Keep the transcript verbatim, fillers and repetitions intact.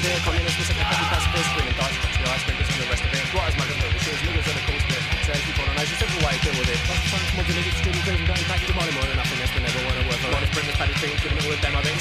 severe communist, was a happy pacifist, women died, the ice drinkers and the rest of it. Right as much as the shoes, niggas are the course bit. Says people on a simple way to deal with it. Sometimes mods and niggas, students, going back to money more than nothing, that's the never want to work for. Honest, Britain's paddy things, giving it all a demo,